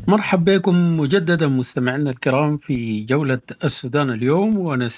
مرحبا بكم مجددا مستمعينا الكرام في جولة السودان اليوم،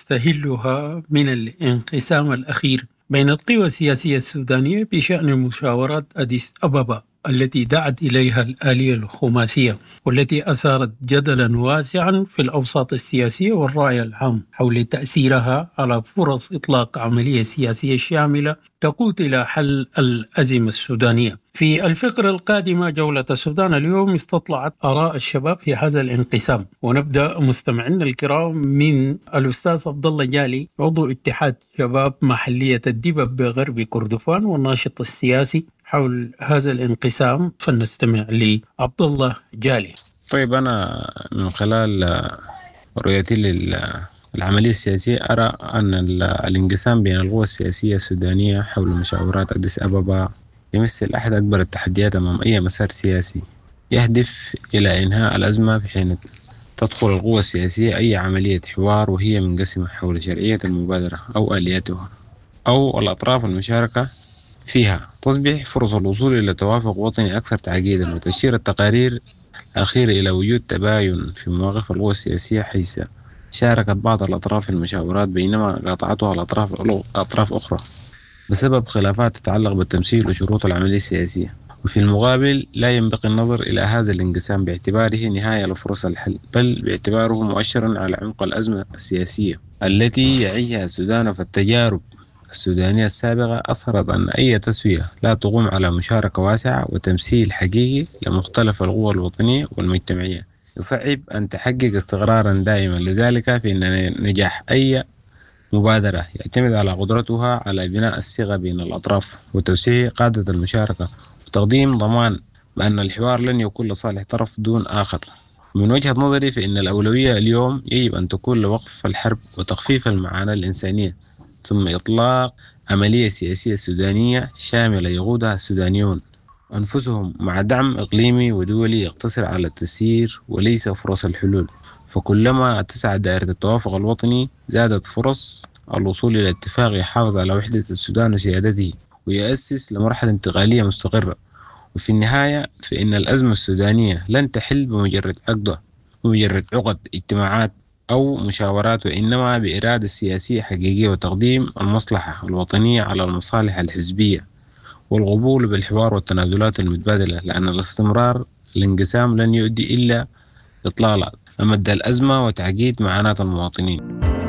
ونستهلها من الانقسام الأخير بين القوى السياسية السودانية بشأن مشاورات أديس أبابا التي دعت إليها الآلية الخماسية، والتي أثارت جدلا واسعا في الأوساط السياسية والرأي العام حول تأثيرها على فرص إطلاق عملية سياسية شاملة تقود إلى حل الأزمة السودانية. في الفقرة القادمة جولة السودان اليوم استطلعت آراء الشباب في هذا الانقسام، ونبدأ مستمعينا الكرام من الأستاذ عبد الله جالي، عضو اتحاد شباب محلية الدبب بغرب كردفان والناشط السياسي حول هذا الانقسام، فلنستمع لعبد الله جالي. طيب، أنا من خلال رؤيتي للعملية السياسية أرى أن الانقسام بين القوى السياسية السودانية حول مشاورات أديس أبابا يمثل أحد أكبر التحديات أمام أي مسار سياسي يهدف إلى إنهاء الأزمة، بحين تدخل القوى السياسية أي عملية حوار وهي منقسمة حول شرعية المبادرة أو آلياتها أو الأطراف المشاركة فيها. تصبح فرص الوصول إلى توافق وطني أكثر تعقيدا، وتشير التقارير الأخيرة إلى وجود تباين في مواقف القوى السياسية، حيث شاركت بعض الأطراف في المشاورات بينما قاطعتها أطراف أخرى بسبب خلافات تتعلق بالتمثيل وشروط العملية السياسية. وفي المقابل لا ينبغي النظر إلى هذا الانقسام باعتباره نهاية لفرص الحل، بل باعتباره مؤشرا على عمق الأزمة السياسية التي يعيشها السودان. فالتجارب السودانية السابقة أظهرت أن أي تسوية لا تقوم على مشاركة واسعة وتمثيل حقيقي لمختلف القوى الوطنية والمجتمعية يصعب أن تحقق استقرارا دائما. لذلك فإن نجاح أي مبادرة يعتمد على قدرتها على بناء الثقة بين الأطراف وتوسيع قاعدة المشاركة وتقديم ضمان بأن الحوار لن يكون لصالح طرف دون آخر. من وجهة نظري فإن الأولوية اليوم يجب أن تكون لوقف الحرب وتخفيف المعاناة الإنسانية، ثم إطلاق عملية سياسية سودانية شاملة يقودها السودانيون أنفسهم مع دعم إقليمي ودولي يقتصر على التسيير وليس فرص الحلول. فكلما اتسعت دائرة التوافق الوطني زادت فرص الوصول إلى اتفاق يحافظ على وحدة السودان وسيادته ويأسس لمرحلة انتقالية مستقرة. وفي النهاية فإن الأزمة السودانية لن تحل بمجرد عقد اجتماعات أو مشاورات، وإنما بإرادة سياسية حقيقية وتقديم المصلحة الوطنية على المصالح الحزبية والقبول بالحوار والتنازلات المتبادلة، لأن الاستمرار الانقسام لن يؤدي إلا إطلال أمد الأزمة وتعقيد معاناة المواطنين.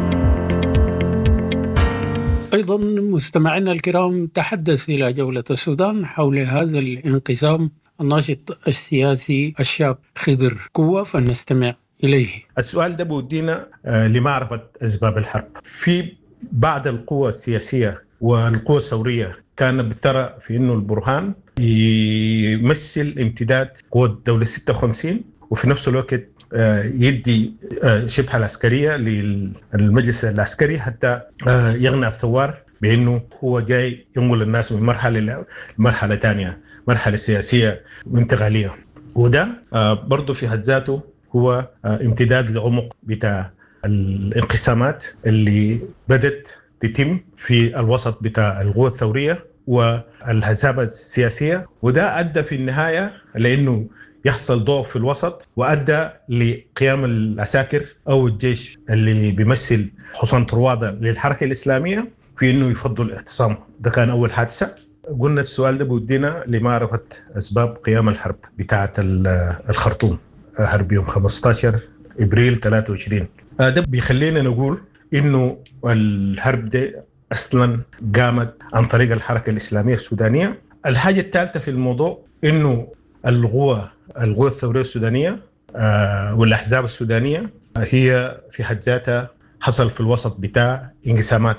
أيضا مستمعينا الكرام، تحدث إلى جولة السودان حول هذا الانقسام الناشط السياسي الشاب خضر قوة، فنستمع إليه. السؤال ده بودينا لمعرفة أسباب الحرب. في بعض القوى السياسية والقوى الثورية كان بترى في أنه البرهان يمثل امتداد قوة الدولة 56، وفي نفس الوقت يدي شبه العسكرية للمجلس العسكري حتى يغنى الثوار بأنه هو جاي ينقل الناس من مرحلة لمرحلة تانية، مرحلة سياسية وانتقالية. وده برضو في حد ذاته هو امتداد لعمق بتاع الانقسامات اللي بدت تتم في الوسط بتاع القوى الثورية والحزابة السياسية، وده أدى في النهاية لأنه يحصل ضعف في الوسط، وأدى لقيام العساكر أو الجيش اللي بيمثل حصان طروادة للحركة الإسلامية في أنه يفضل الاعتصام. ده كان أول حادثة. قلنا السؤال ده بودينا لمعرفة أسباب قيام الحرب بتاعة الخرطوم، حرب يوم 15 إبريل 23. ده بيخلينا نقول إنه الحرب ده أصلاً قامت عن طريق الحركة الإسلامية السودانية. الحاجة الثالثة في الموضوع إنه القوى الثورية السودانية والأحزاب السودانية هي في حد ذاتها حصل في الوسط بتاع انقسامات